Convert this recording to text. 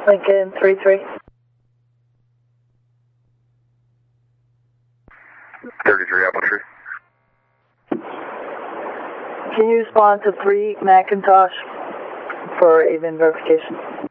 Lincoln 3-3. 33 Apple Tree. Can you respond to 3 Macintosh for even verification?